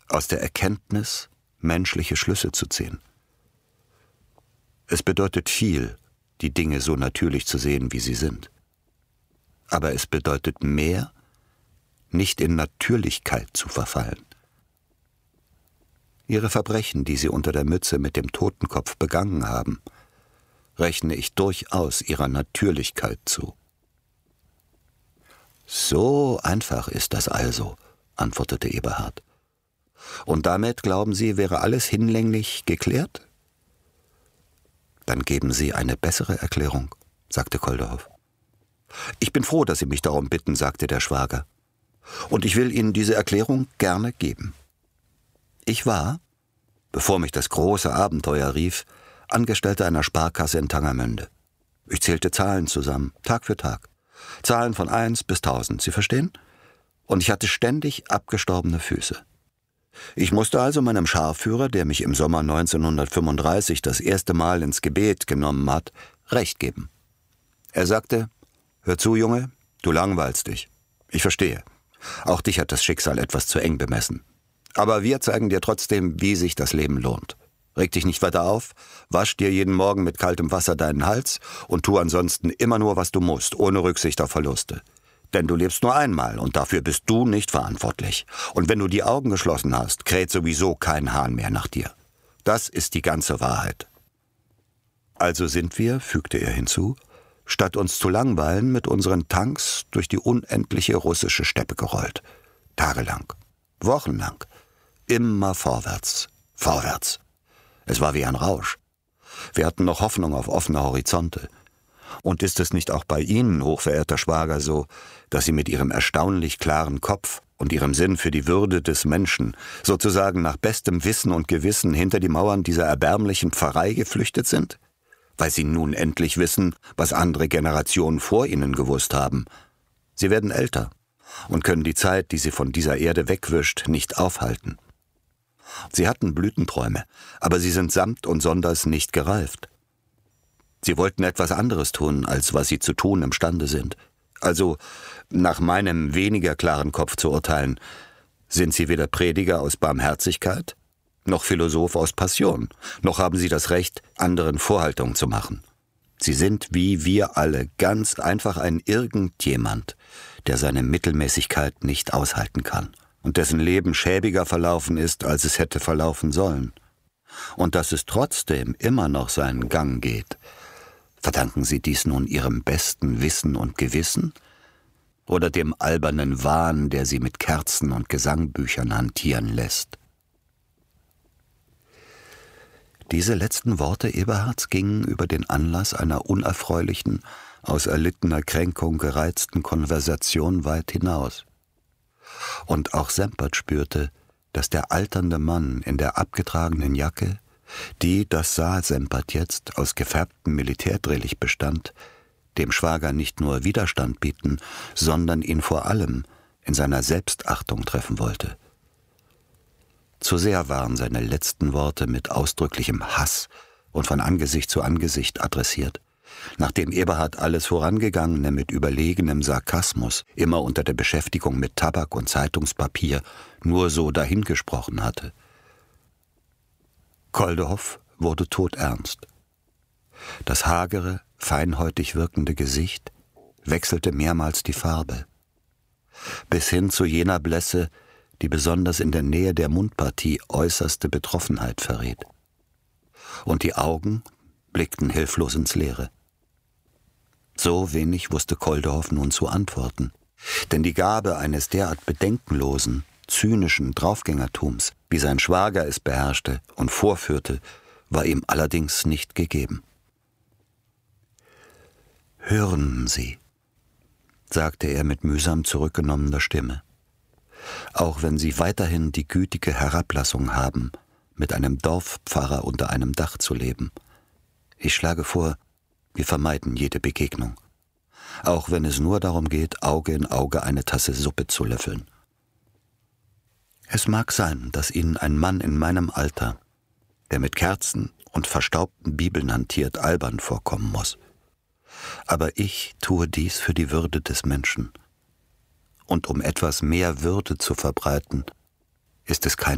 aus der Erkenntnis menschliche Schlüsse zu ziehen. Es bedeutet viel, die Dinge so natürlich zu sehen, wie sie sind. Aber es bedeutet mehr, nicht in Natürlichkeit zu verfallen. Ihre Verbrechen, die Sie unter der Mütze mit dem Totenkopf begangen haben, rechne ich durchaus Ihrer Natürlichkeit zu. »So einfach ist das also«, antwortete Eberhard. »Und damit, glauben Sie, wäre alles hinlänglich geklärt?« »Dann geben Sie eine bessere Erklärung«, sagte Kolderhoff. »Ich bin froh, dass Sie mich darum bitten«, sagte der Schwager. »Und ich will Ihnen diese Erklärung gerne geben. Ich war, bevor mich das große Abenteuer rief, Angestellter einer Sparkasse in Tangermünde. Ich zählte Zahlen zusammen, Tag für Tag. Zahlen von 1 bis 1000, Sie verstehen? Und ich hatte ständig abgestorbene Füße. Ich musste also meinem Scharführer, der mich im Sommer 1935 das erste Mal ins Gebet genommen hat, Recht geben. Er sagte, »Hör zu, Junge, du langweilst dich. Ich verstehe. Auch dich hat das Schicksal etwas zu eng bemessen. Aber wir zeigen dir trotzdem, wie sich das Leben lohnt. Reg dich nicht weiter auf, wasch dir jeden Morgen mit kaltem Wasser deinen Hals und tu ansonsten immer nur, was du musst, ohne Rücksicht auf Verluste. Denn du lebst nur einmal und dafür bist du nicht verantwortlich. Und wenn du die Augen geschlossen hast, kräht sowieso kein Hahn mehr nach dir. Das ist die ganze Wahrheit.« Also sind wir, fügte er hinzu, statt uns zu langweilen, mit unseren Tanks durch die unendliche russische Steppe gerollt. Tagelang, wochenlang, immer vorwärts, vorwärts. Es war wie ein Rausch. Wir hatten noch Hoffnung auf offene Horizonte. Und ist es nicht auch bei Ihnen, hochverehrter Schwager, so, dass Sie mit Ihrem erstaunlich klaren Kopf und Ihrem Sinn für die Würde des Menschen sozusagen nach bestem Wissen und Gewissen hinter die Mauern dieser erbärmlichen Pfarrei geflüchtet sind? Weil Sie nun endlich wissen, was andere Generationen vor Ihnen gewusst haben. Sie werden älter und können die Zeit, die Sie von dieser Erde wegwischt, nicht aufhalten. Sie hatten Blütenträume, aber sie sind samt und sonders nicht gereift. Sie wollten etwas anderes tun, als was sie zu tun imstande sind. Also, nach meinem weniger klaren Kopf zu urteilen, sind sie weder Prediger aus Barmherzigkeit, noch Philosoph aus Passion, noch haben sie das Recht, anderen Vorhaltungen zu machen. Sie sind, wie wir alle, ganz einfach ein Irgendjemand, der seine Mittelmäßigkeit nicht aushalten kann und dessen Leben schäbiger verlaufen ist, als es hätte verlaufen sollen. Und dass es trotzdem immer noch seinen Gang geht. Verdanken Sie dies nun Ihrem besten Wissen und Gewissen oder dem albernen Wahn, der Sie mit Kerzen und Gesangbüchern hantieren lässt? Diese letzten Worte Eberhards gingen über den Anlass einer unerfreulichen, aus erlittener Kränkung gereizten Konversation weit hinaus. Und auch Sempert spürte, dass der alternde Mann in der abgetragenen Jacke, die, das sah Sempert jetzt, aus gefärbtem Militärdrillich bestand, dem Schwager nicht nur Widerstand bieten, sondern ihn vor allem in seiner Selbstachtung treffen wollte. Zu sehr waren seine letzten Worte mit ausdrücklichem Hass und von Angesicht zu Angesicht adressiert, nachdem Eberhard alles Vorangegangene mit überlegenem Sarkasmus, immer unter der Beschäftigung mit Tabak und Zeitungspapier, nur so dahingesprochen hatte. Kolderhoff wurde todernst. Das hagere, feinhäutig wirkende Gesicht wechselte mehrmals die Farbe, bis hin zu jener Blässe, die besonders in der Nähe der Mundpartie äußerste Betroffenheit verriet. Und die Augen blickten hilflos ins Leere. So wenig wusste Kolderhoff nun zu antworten, denn die Gabe eines derart bedenkenlosen, zynischen Draufgängertums, wie sein Schwager es beherrschte und vorführte, war ihm allerdings nicht gegeben. »Hören Sie«, sagte er mit mühsam zurückgenommener Stimme, »auch wenn Sie weiterhin die gütige Herablassung haben, mit einem Dorfpfarrer unter einem Dach zu leben. Ich schlage vor, wir vermeiden jede Begegnung, auch wenn es nur darum geht, Auge in Auge eine Tasse Suppe zu löffeln. Es mag sein, dass Ihnen ein Mann in meinem Alter, der mit Kerzen und verstaubten Bibeln hantiert, albern vorkommen muss. Aber ich tue dies für die Würde des Menschen. Und um etwas mehr Würde zu verbreiten, ist es keine